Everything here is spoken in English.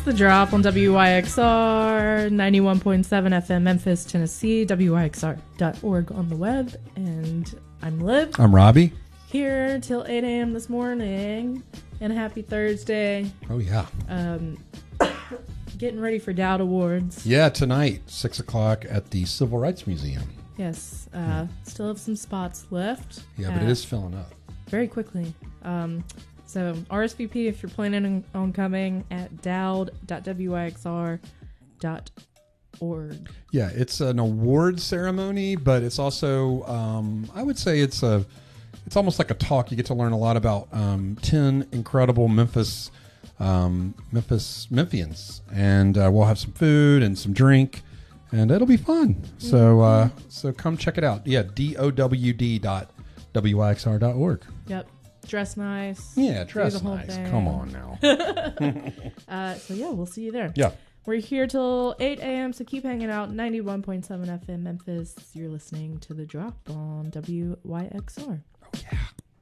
The Drop on WYXR 91.7 FM, Memphis, Tennessee, WYXR.org on the web. And I'm Liv. I'm Robbie. Here till 8 a.m. this morning. And happy Thursday. Oh, yeah. Getting ready for Dowd Awards. Yeah, tonight, 6 o'clock at the Civil Rights Museum. Yes. Still have some spots left. Yeah, but it is filling up. Very quickly. So RSVP if you're planning on coming at dowd.wyxr.org. Yeah, it's an award ceremony, but it's also, I would say it's almost like a talk. You get to learn a lot about 10 incredible Memphians, and we'll have some food and some drink, and it'll be fun. So so come check it out. Yeah, dowd.wyxr.org. Yep. Dress nice. Yeah, dress whole nice. thing. Come on now. So yeah, we'll see you there. Yeah. We're here till 8 a.m., so keep hanging out. 91.7 FM Memphis. You're listening to The Drop on WYXR. Oh, yeah.